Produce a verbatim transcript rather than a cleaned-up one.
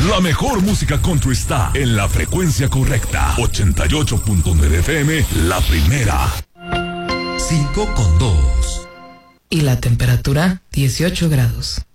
La mejor música country está en la frecuencia correcta. ochenta y ocho punto nueve F M, la primera. cinco con dos. Y la temperatura, dieciocho grados.